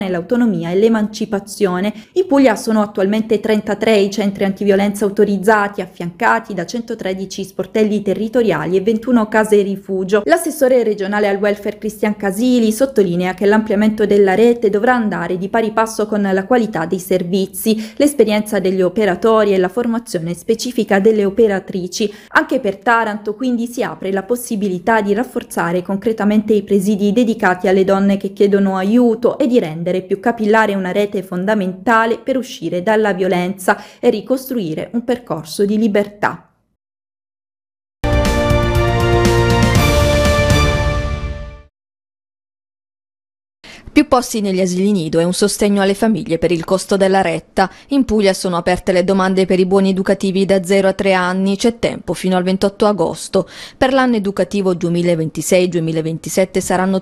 l'autonomia e l'emancipazione. In Puglia sono attualmente 33 i centri antiviolenza autorizzati, affiancati da 113 sportelli territoriali e 21 case rifugio. L'assessore regionale al welfare Cristian Casili sottolinea che l'ampliamento della rete dovrà andare di pari passo con la qualità dei servizi, l'esperienza degli operatori e la formazione specifica delle operatrici. Anche per Taranto quindi si apre la possibilità di rafforzare concretamente i presidi dedicati alle donne che chiedono aiuto e di rendere più capillare una rete fondamentale per uscire dalla violenza e ricostruire un percorso di libertà. Più posti negli asili nido e un sostegno alle famiglie per il costo della retta. In Puglia sono aperte le domande per i buoni educativi da 0 a 3 anni, c'è tempo fino al 28 agosto. Per l'anno educativo 2026-2027 saranno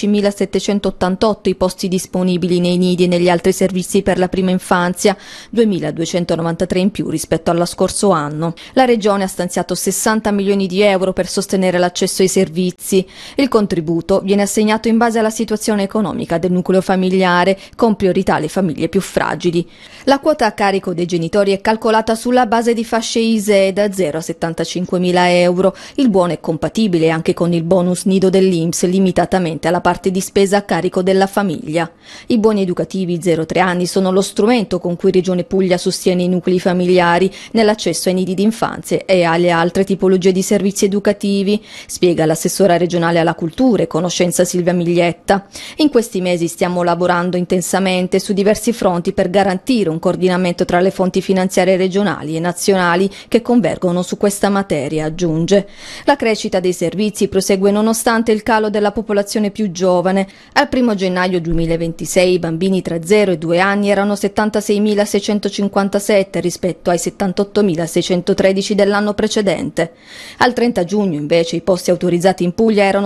13.788 i posti disponibili nei nidi e negli altri servizi per la prima infanzia, 2.293 in più rispetto allo scorso anno. La Regione ha stanziato 60 milioni di euro per sostenere l'accesso ai servizi. Il contributo viene assegnato in base alla situazione economica del nucleo familiare, con priorità alle famiglie più fragili. La quota a carico dei genitori è calcolata sulla base di fasce ISEE da 0 a 75.000 euro. Il buono è compatibile anche con il bonus nido dell'INPS, limitatamente alla parte di spesa a carico della famiglia. I buoni educativi 0-3 anni sono lo strumento con cui Regione Puglia sostiene i nuclei familiari nell'accesso ai nidi d'infanzia e alle altre tipologie di servizi educativi, spiega l'assessora regionale alla cultura e conoscenza Silvia Miglietta. In questi mesi stiamo lavorando intensamente su diversi fronti per garantire un coordinamento tra le fonti finanziarie regionali e nazionali che convergono su questa materia, aggiunge. La crescita dei servizi prosegue nonostante il calo della popolazione più giovane. Al 1 gennaio 2026 i bambini tra 0 e 2 anni erano 76.657 rispetto ai 78.613 dell'anno precedente. Al 30 giugno invece i posti autorizzati in Puglia erano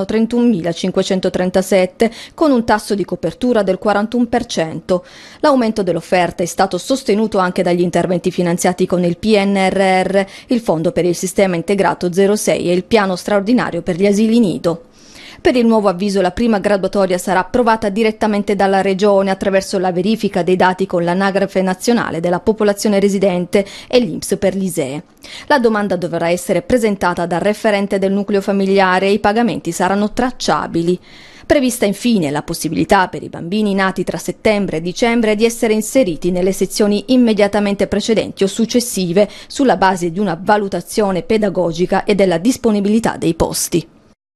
31.537 con un tasso di copertura del 41%. L'aumento dell'offerta è stato sostenuto anche dagli interventi finanziati con il PNRR, il Fondo per il Sistema Integrato 06 e il Piano Straordinario per gli asili nido. Per il nuovo avviso la prima graduatoria sarà approvata direttamente dalla Regione attraverso la verifica dei dati con l'Anagrafe Nazionale della Popolazione Residente e l'INPS per l'ISEE. La domanda dovrà essere presentata dal referente del nucleo familiare e i pagamenti saranno tracciabili. Prevista infine la possibilità per i bambini nati tra settembre e dicembre di essere inseriti nelle sezioni immediatamente precedenti o successive sulla base di una valutazione pedagogica e della disponibilità dei posti.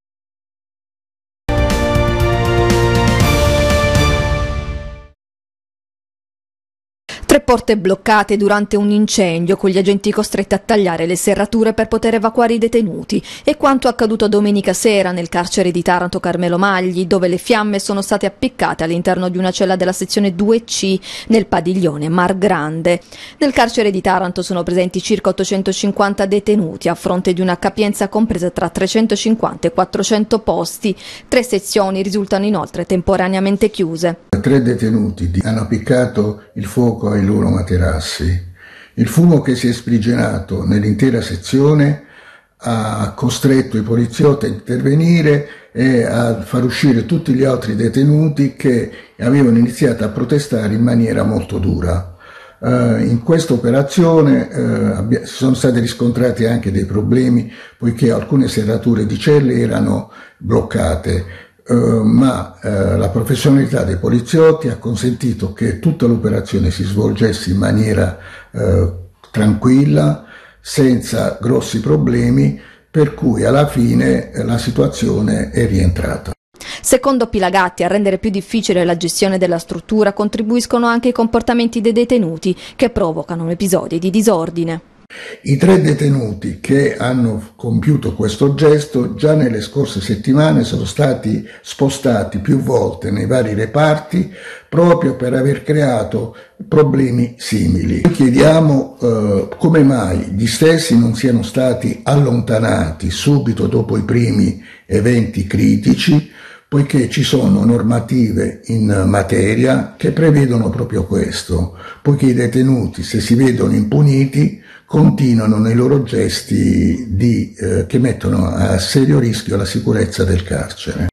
Tre porte bloccate durante un incendio, con gli agenti costretti a tagliare le serrature per poter evacuare i detenuti. È quanto accaduto domenica sera nel carcere di Taranto Carmelo Magli, dove le fiamme sono state appiccate all'interno di una cella della sezione 2C nel padiglione Mar Grande. Nel carcere di Taranto sono presenti circa 850 detenuti, a fronte di una capienza compresa tra 350 e 400 posti. 3 sezioni risultano inoltre temporaneamente chiuse. 3 detenuti hanno appiccato il fuoco ai loro materassi. Il fumo che si è sprigionato nell'intera sezione ha costretto i poliziotti a intervenire e a far uscire tutti gli altri detenuti che avevano iniziato a protestare in maniera molto dura. In questa operazione sono stati riscontrati anche dei problemi, poiché alcune serrature di celle erano bloccate. Ma la professionalità dei poliziotti ha consentito che tutta l'operazione si svolgesse in maniera tranquilla, senza grossi problemi, per cui alla fine la situazione è rientrata. Secondo Pilagatti, a rendere più difficile la gestione della struttura contribuiscono anche i comportamenti dei detenuti che provocano episodi di disordine. I 3 detenuti che hanno compiuto questo gesto già nelle scorse settimane sono stati spostati più volte nei vari reparti proprio per aver creato problemi simili. Chiediamo come mai gli stessi non siano stati allontanati subito dopo i primi eventi critici, poiché ci sono normative in materia che prevedono proprio questo, poiché i detenuti, se si vedono impuniti, continuano nei loro gesti che mettono a serio rischio la sicurezza del carcere.